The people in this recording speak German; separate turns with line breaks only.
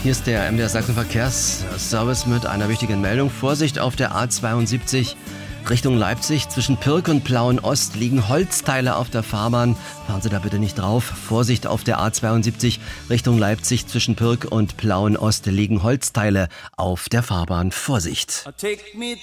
Hier ist der MDR Sachsen-Verkehrsservice mit einer wichtigen Meldung. Vorsicht auf der A72 Richtung Leipzig. Zwischen Pirk und Plauen-Ost liegen Holzteile auf der Fahrbahn. Fahren Sie da bitte nicht drauf. Vorsicht auf der A72 Richtung Leipzig. Zwischen Pirk und Plauen-Ost liegen Holzteile auf der Fahrbahn. Vorsicht!
Take me